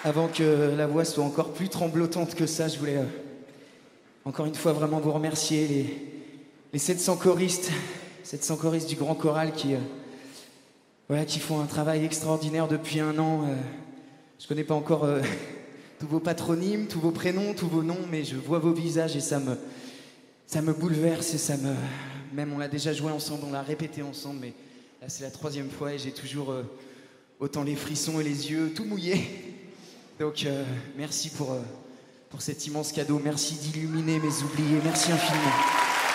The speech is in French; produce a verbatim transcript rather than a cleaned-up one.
Avant que la voix soit encore plus tremblotante que ça, je voulais euh, encore une fois vraiment vous remercier, les, les sept cents choristes, sept cents choristes du Grand Choral qui, euh, voilà, qui font un travail extraordinaire depuis un an. Euh, je connais pas encore euh, tous vos patronymes, tous vos prénoms, tous vos noms, mais je vois vos visages et ça me, ça me bouleverse et ça me... Même on l'a déjà joué ensemble, on l'a répété ensemble, mais là c'est la troisième fois et j'ai toujours euh, autant les frissons et les yeux tout mouillés. Donc euh, merci pour, euh, pour cet immense cadeau, merci d'illuminer mes oubliés, merci infiniment.